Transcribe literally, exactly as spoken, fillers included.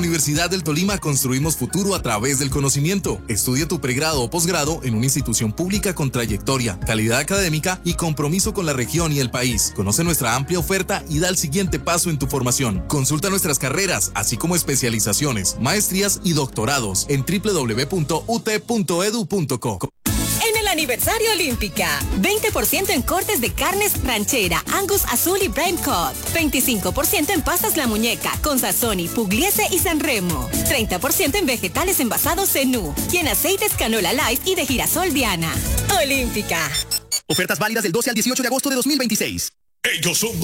Universidad del Tolima construimos futuro a través del conocimiento. Estudia tu pregrado o posgrado en una institución pública con trayectoria, calidad académica y compromiso con la región y el país. Conoce nuestra amplia oferta y da el siguiente paso en tu formación. Consulta nuestras carreras, así como especializaciones, maestrías y doctorados en doble u doble u doble u punto u t punto e d u punto co. En el aniversario Olímpica, veinte por ciento en cortes de carnes ranchera, Angus Azul y Prime Cut. veinticinco por ciento en pastas La Muñeca, con Sazoni, Pugliese y Sanremo. treinta por ciento en vegetales envasados Zenú y en aceites Canola Life y de girasol Diana. Olímpica. Ofertas válidas del doce al dieciocho de agosto de dos mil veintiséis. Ellos son